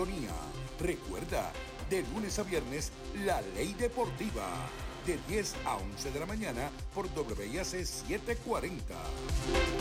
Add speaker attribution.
Speaker 1: sintonía. Recuerda, de lunes a viernes, La Ley Deportiva, de 10 a 11 de la mañana por WIAC 740.